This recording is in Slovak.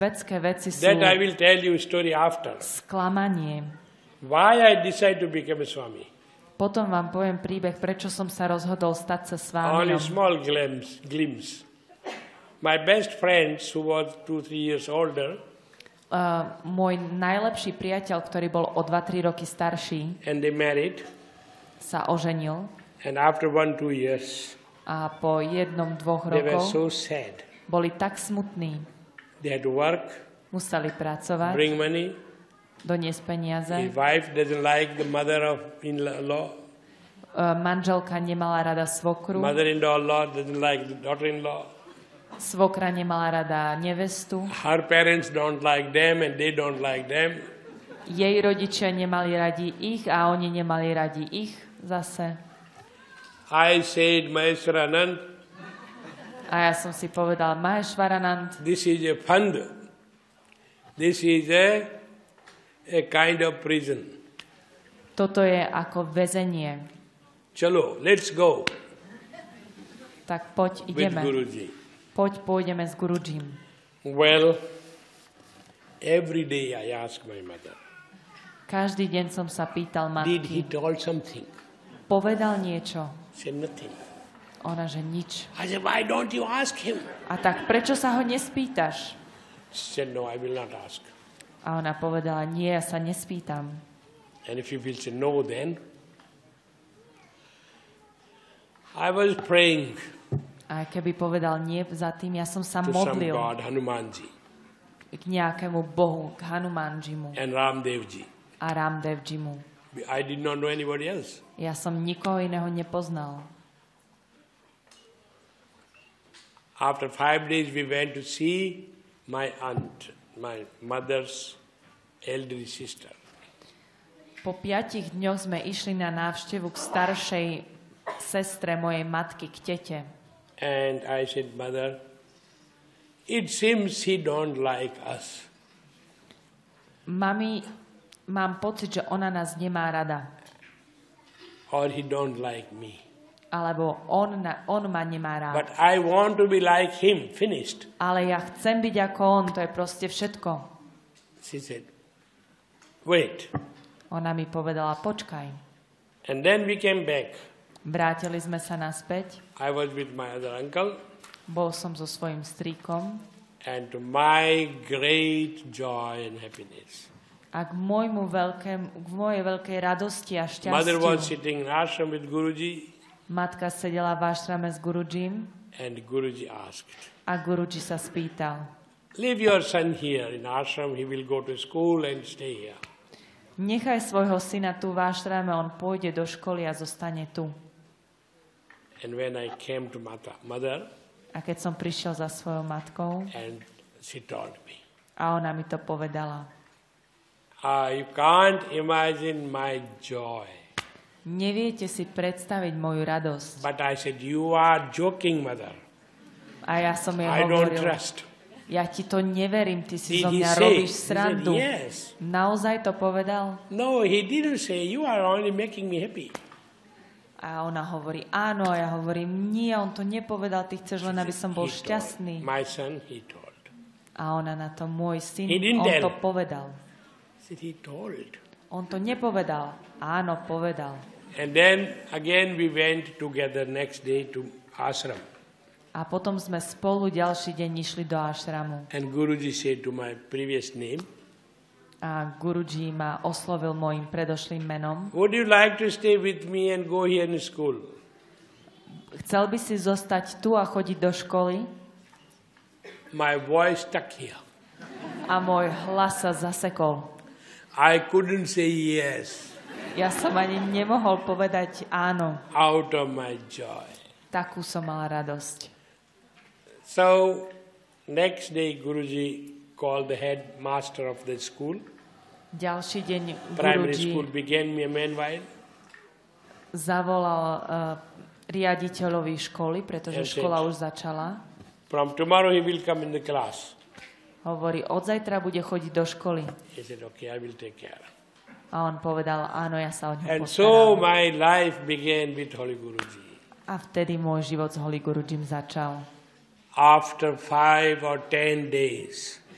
Svetské veci sú That I will tell you story after. sklamanie. Why I decide to become a Swami. Potom vám poviem príbeh, prečo som sa rozhodol stať sa Only svámiom. small glimpse. My best friend, who was 2-3 years older, Môj najlepší priateľ, ktorý bol o 2-3 roky starší, and they married, sa oženil and after 1-2 years, a po 1-2 they were rokoch so sad. boli tak smutní. They had to work, Museli pracovať, bring money. doniesť peniaze. His wife doesn't like the mother-in-law. Manželka nemala rada svokru. Mother-in-law doesn't like the daughter-in-law. Svokra nemala rada nevestu. Her parents don't like them and they don't like them. Jej rodičia nemali radi ich a oni nemali radi ich zase. I said, Maheshwaranand, A ja som si povedal, Maheshwaranand, this is a fund. This is a kind of prison. toto je ako väzenie. Chalo, let's go Tak poď, with ideme. Guruji. Poď, pôjdeme s Gurujim. Well, every day I ask my mother, Každý deň som sa pýtal did he matky, told something? povedal niečo? She said nothing. Ona, že nič. I said, why don't you ask him? A tak prečo sa ho nespýtaš? She said, no, I will not ask. A ona povedala, nie, ja sa nespýtam. And if you will say no, then I was praying A keby povedal nie za tým, ja som sa to some modlil God, Hanumanji k nejakému bohu, k Hanumanjimu and Ramdevji. a Ramdevjimu. I did not know anybody else. Ja som nikoho iného nepoznal. After 5 days, we went to see my aunt, my mother's elderly sister. Po 5 dňoch sme išli na návštevu k staršej sestre mojej matky, k tete. And I said, Mother, it seems he don't like us. Mami, mám pocit, že ona nás nemá rada. Or he don't like me. Alebo on ma nemá rád. But I want to be like him, finished. Ale ja chcem byť ako on, to je proste všetko. She said, wait. Ona mi povedala, počkaj. And then we came back. Vrátili sme sa naspäť. I was with my other uncle. Bol som so svojím strýkom. And to my great joy and happiness, A k mojej veľkej radosti a Mother was šťastiu sitting in ashram with Guruji. matka sedela v ašrame s Gurujim And Guruji asked, a Guruji sa spýtal, leave your son here in ashram, he will go to school and stay here. nechaj svojho syna tu v ašrame, on pôjde do školy a zostane tu. And when I came to mother, A keď som prišiel za svojou matkou and she told me, a ona mi to povedala, you can't imagine my joy. neviete si predstaviť moju radosť. But I said, you are joking, mother. A ja som jej I don't hovoril, trust. ja ti to neverím, ty si Did zo he mňa say? robíš He said, srandu. yes. Naozaj to povedal? No, he didn't say, you are only making me happy. A ona hovorí, áno, a ja hovorím, nie, on to nepovedal, ty chceš len, aby som bol He told. šťastný. My son, he told. A ona na to, môj syn, He didn't on tell. to povedal. I said, he told. On to nepovedal. Áno, povedal. And then again we went together next day to ashram. A potom sme spolu ďalší deň išli do ašramu. And Guruji said to my previous name, A Guruji ma oslovil mojim predošlým menom. would you like to stay with me and go here in school? Chcel by si zostať tu a chodiť do školy? My voice stuck here. A môj hlas sa zasekol. I couldn't say yes Ja som ani nemohol povedať áno. out of my joy. Takú som mala radosť. So next day Guruji called the headmaster of the school. Ďalší deň Primary Guruji school began meanwhile. zavolal riaditeľovi školy, pretože Yes, škola yes. už začala. From tomorrow he will come in the class. Hovorí, od zajtra bude chodiť do školy. He said, okay, I will take care. A on povedal, áno, ja sa o ňu And so postaram. my life began with Holy Guruji. A vtedy môj život s Holy Gurujim začal. After 5 or 10 days,